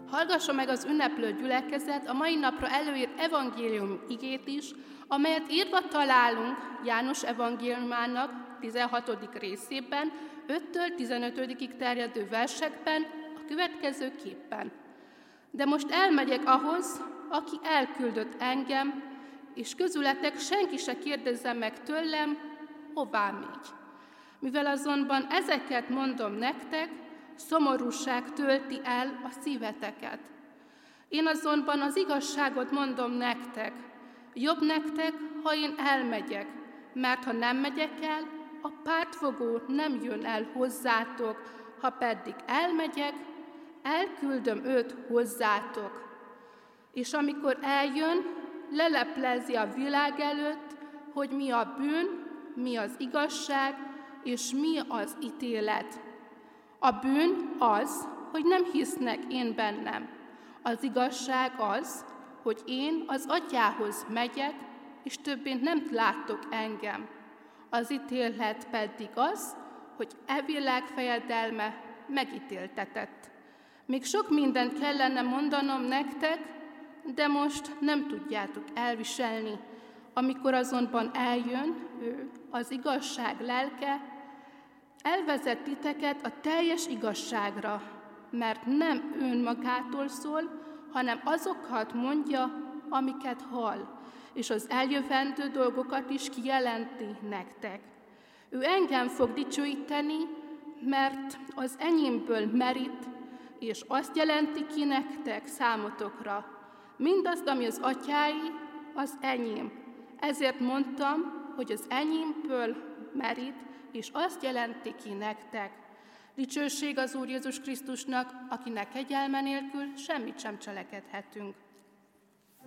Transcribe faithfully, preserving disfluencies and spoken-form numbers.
Hallgassa meg az ünneplő gyülekezet a mai napra előírt evangélium igét is, amelyet írva találunk János evangéliumának tizenhatodik részében, öttől tizenötödikig terjedő versekben, a következőképpen. De most elmegyek ahhoz, aki elküldött engem, és közületek senki se kérdezze meg tőlem, hová megy. Mivel azonban ezeket mondom nektek, szomorúság tölti el a szíveteket. Én azonban az igazságot mondom nektek, jobb nektek, ha én elmegyek, mert ha nem megyek el, a pártfogó nem jön el hozzátok, ha pedig elmegyek, elküldöm őt hozzátok. És amikor eljön, leleplezi a világ előtt, hogy mi a bűn, mi az igazság, és mi az ítélet. A bűn az, hogy nem hisznek én bennem. Az igazság az, hogy én az Atyához megyek, és többé nem láttok engem. Az ítélet pedig az, hogy e világ fejedelme megítéltetett. Még sok mindent kellene mondanom nektek, de most nem tudjátok elviselni. Amikor azonban eljön ő, az igazság lelke, elvezet titeket a teljes igazságra, mert nem önmagától szól, hanem azokat mondja, amiket hall, és az eljövendő dolgokat is kijelenti nektek. Ő engem fog dicsőíteni, mert az enyémből merít, és azt jelenti ki nektek számotokra. Mindazt, ami az atyái, az enyém. Ezért mondtam, hogy az enyémből merít, és azt jelenti ki nektek. Dicsőség az Úr Jézus Krisztusnak, akinek kegyelme nélkül semmit sem cselekedhetünk.